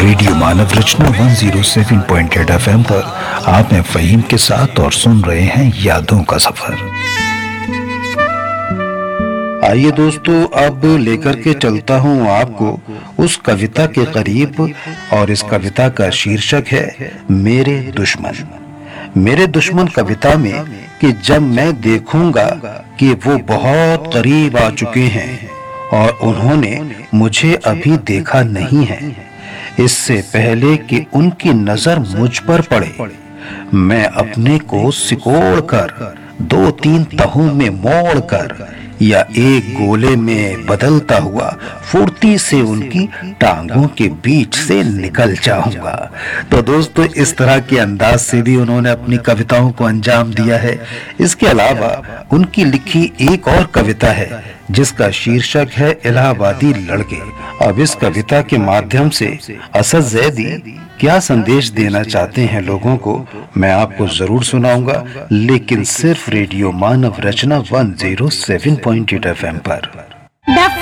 Radio मानव रचना 107.8 FM पर आप हैं फहीम के साथ और सुन रहे हैं यादों का सफर। आइए दोस्तों, अब लेकर के चलता हूँ आपको उस कविता के करीब और इस कविता का शीर्षक है मेरे दुश्मन। मेरे दुश्मन कविता में कि जब मैं देखूंगा कि वो बहुत करीब आ चुके हैं और उन्होंने मुझे अभी देखा नहीं है, इससे पहले कि उनकी नजर मुझ पर पड़े, मैं अपने को सिकोड़ कर 2-3 तहों में मोड़ कर या एक गोले में बदलता हुआ फुर्ती से उनकी टांगों के बीच से निकल जाऊंगा। तो दोस्तों, इस तरह के अंदाज से भी उन्होंने अपनी कविताओं को अंजाम दिया है। इसके अलावा उनकी लिखी एक और कविता है जिसका शीर्षक है इलाहाबादी लड़के। अब इस कविता के माध्यम से असद ज़ैदी क्या संदेश देना चाहते हैं लोगों को, मैं आपको जरूर सुनाऊंगा, लेकिन सिर्फ रेडियो मानव रचना 107.8 FM पर।